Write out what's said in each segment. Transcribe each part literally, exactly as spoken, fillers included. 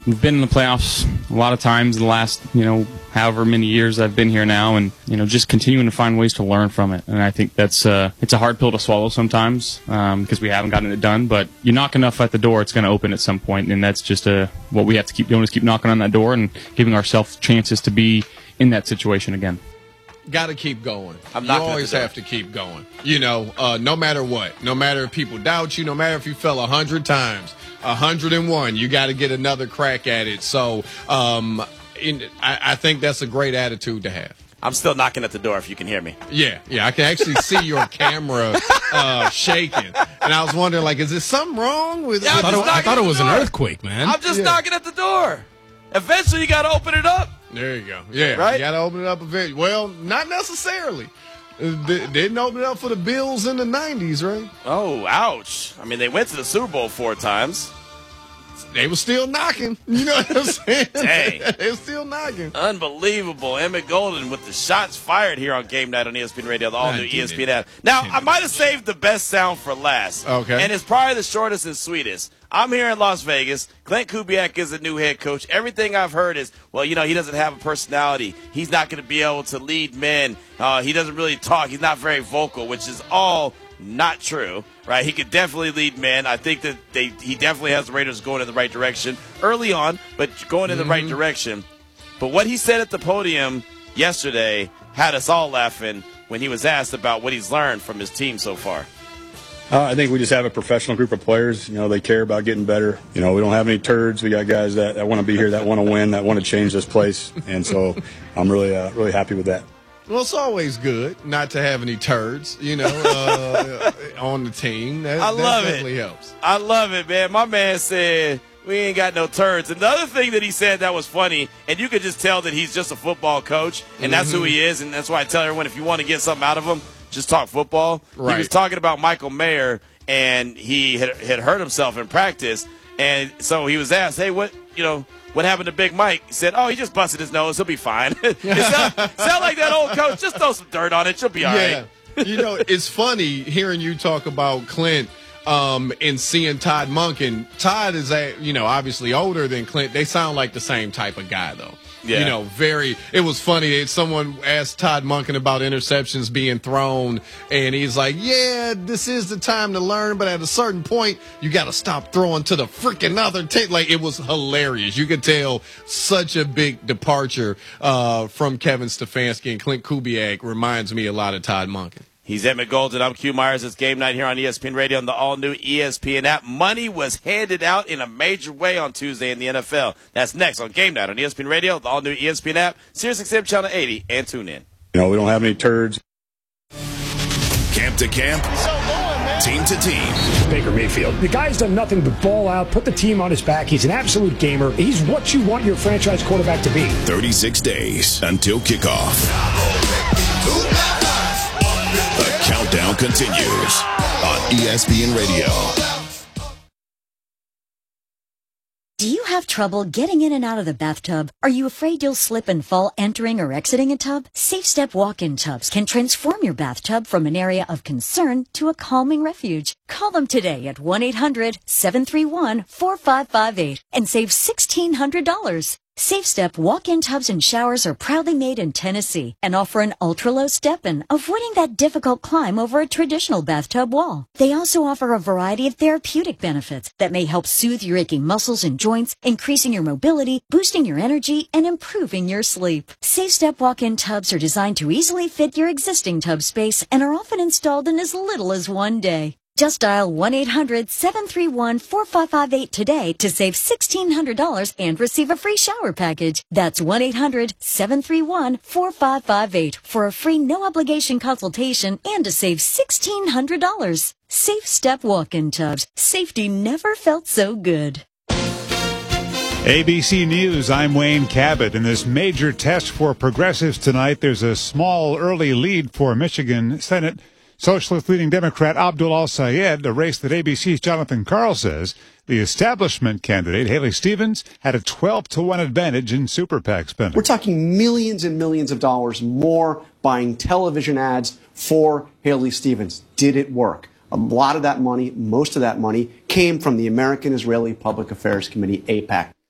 we've been in the playoffs a lot of times in the last, you know, however many years I've been here now, and, you know, just continuing to find ways to learn from it. And I think that's uh, it's a hard pill to swallow sometimes because um, we haven't gotten it done. But you knock enough at the door, it's going to open at some point, and that's just uh, what we have to keep doing is keep knocking on that door and giving ourselves chances to be in that situation again. Got to keep going. I'm you always have to keep going. You know, uh, no matter what, no matter if people doubt you, no matter if you fell a hundred times, a hundred and one, you got to get another crack at it. So um, in, I, I think that's a great attitude to have. I'm still knocking at the door if you can hear me. Yeah, yeah, I can actually see your camera uh, shaking. And I was wondering, like, is there something wrong with yeah, it? I thought, it, I thought it was an earthquake, man. I'm just yeah. knocking at the door. Eventually, you got to open it up. There you go. Yeah, right? You got to open it up eventually. Well, not necessarily. They didn't open it up for the Bills in the nineties, right? Oh, ouch. I mean, they went to the Super Bowl four times. They were still knocking. You know what I'm saying? Dang. They were still knocking. Unbelievable. Emmett Golden with the shots fired here on Game Night on E S P N Radio, the all-new E S P N it. app. Now, I might have saved the best sound for last. Okay. And it's probably the shortest and sweetest. I'm here in Las Vegas. Clint Kubiak is the new head coach. Everything I've heard is, well, you know, he doesn't have a personality. He's not going to be able to lead men. Uh, he doesn't really talk. He's not very vocal, which is all not true, right? He could definitely lead men. I think that they he definitely has the Raiders going in the right direction early on, but going in the mm-hmm. right direction. But what he said at the podium yesterday had us all laughing when he was asked about what he's learned from his team so far. Uh, I think we just have a professional group of players. You know, they care about getting better. You know, we don't have any turds. We got guys that, that want to be here, that want to win, that want to change this place. And so I'm really, uh, really happy with that. Well, it's always good not to have any turds, you know, uh, on the team. That, I love that definitely it. helps. I love it, man. My man said we ain't got no turds. And the other thing that he said that was funny, and you could just tell that he's just a football coach, and mm-hmm. that's who he is, and that's why I tell everyone if you want to get something out of him, just talk football. Right. He was talking about Michael Mayer, and he had, had hurt himself in practice, and so he was asked, hey, what, you know, what happened to Big Mike? He said, oh, he just busted his nose. He'll be fine. it sound, sound like that old coach. Just throw some dirt on it. You'll be all yeah. right. You know, it's funny hearing you talk about Clint um, and seeing Todd Monken. Todd is, a, you know, obviously older than Clint. They sound like the same type of guy, though. Yeah. You know, very – it was funny. Someone asked Todd Monken about interceptions being thrown, and he's like, yeah, this is the time to learn, but at a certain point, you got to stop throwing to the freaking other team. Like, it was hilarious. You could tell such a big departure uh, from Kevin Stefanski, and Clint Kubiak reminds me a lot of Todd Monken. He's Emmett Golden. I'm Q Myers. It's Game Night here on E S P N Radio and the all-new E S P N app. Money was handed out in a major way on Tuesday in the N F L. That's next on Game Night on E S P N Radio, the all-new E S P N app, Sirius X M Channel eighty, and tune in. You know, we don't have any turds. Camp to camp, team to team. Baker Mayfield. The guy's done nothing but ball out, put the team on his back. He's an absolute gamer. He's what you want your franchise quarterback to be. thirty-six days until kickoff. The countdown continues on E S P N Radio. Do you have trouble getting in and out of the bathtub? Are you afraid you'll slip and fall entering or exiting a tub? Safe Step walk-in tubs can transform your bathtub from an area of concern to a calming refuge. Call them today at one eight hundred seven three one four five five eight and save sixteen hundred dollars. Safe Step walk-in tubs and showers are proudly made in Tennessee and offer an ultra-low step-in, avoiding that difficult climb over a traditional bathtub wall. They also offer a variety of therapeutic benefits that may help soothe your aching muscles and joints, increasing your mobility, boosting your energy, and improving your sleep. Safe Step walk-in tubs are designed to easily fit your existing tub space and are often installed in as little as one day. Just dial one eight hundred seven three one four five five eight today to save sixteen hundred dollars and receive a free shower package. That's one eight hundred seven three one four five five eight for a free no-obligation consultation and to save sixteen hundred dollars. Safe Step walk-in tubs. Safety never felt so good. A B C News, I'm Wayne Cabot. In this major test for progressives tonight, there's a small early lead for Michigan Senate Socialist leading Democrat Abdul Al-Sayed, a race that A B C's Jonathan Karl says the establishment candidate, Haley Stevens, had a twelve to one advantage in super PAC spending. We're talking millions and millions of dollars more buying television ads for Haley Stevens. Did it work? A lot of that money, most of that money, came from the American Israeli Public Affairs Committee, AIPAC.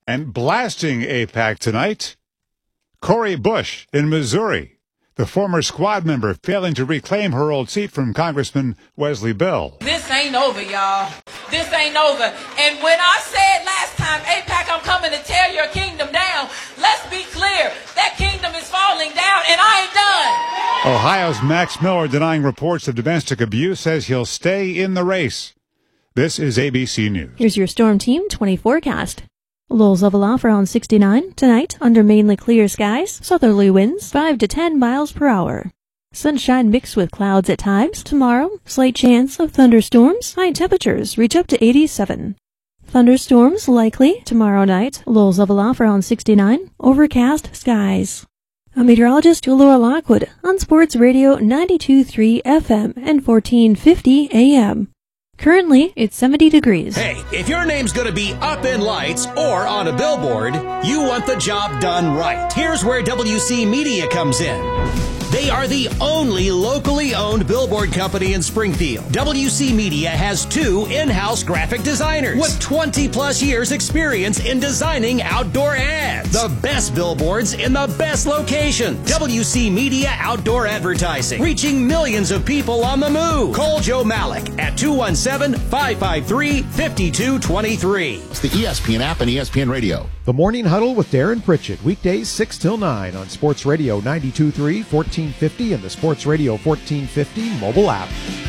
And blasting A PAC tonight, Cori Bush in Missouri, the former squad member failing to reclaim her old seat from Congressman Wesley Bell. This ain't over, y'all. This ain't over. And when I said last time, A PAC, I'm coming to tear your kingdom down, let's be clear, that kingdom is falling down, and I ain't done. Ohio's Max Miller, denying reports of domestic abuse, says he'll stay in the race. This is A B C News. Here's your Storm Team twenty forecast. Lows level off around sixty-nine. Tonight, under mainly clear skies, southerly winds five to ten miles per hour. Sunshine mixed with clouds at times. Tomorrow, slight chance of thunderstorms. High temperatures reach up to eighty-seven. Thunderstorms likely tomorrow night. Lows level off around sixty-nine. Overcast skies. A meteorologist, Laura Lockwood, on Sports Radio ninety-two point three F M and fourteen fifty A M. Currently, it's seventy degrees. Hey, if your name's going to be up in lights or on a billboard, you want the job done right. Here's where W C Media comes in. They are the only locally owned billboard company in Springfield. W C Media has two in-house graphic designers with twenty plus years experience in designing outdoor ads. The best billboards in the best locations. W C Media Outdoor Advertising, reaching millions of people on the move. Call Joe Malik at two one seven, five five three, five two two three. It's the E S P N app and E S P N Radio. The Morning Huddle with Darren Pritchett, weekdays six till nine on Sports Radio ninety-two point three, fourteen fifty, and the Sports Radio fourteen fifty mobile app.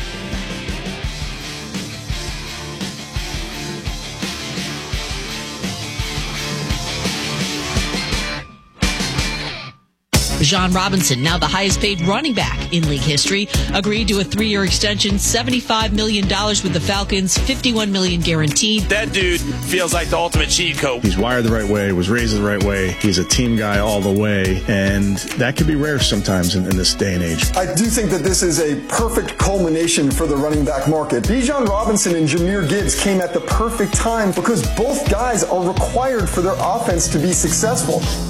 Bijan Robinson, now the highest paid running back in league history, agreed to a three-year extension, seventy-five million dollars with the Falcons, fifty-one million dollars guaranteed. That dude feels like the ultimate cheat code. He's wired the right way, was raised the right way. He's a team guy all the way, and that can be rare sometimes in, in this day and age. I do think that this is a perfect culmination for the running back market. Bijan Robinson and Jahmyr Gibbs came at the perfect time because both guys are required for their offense to be successful.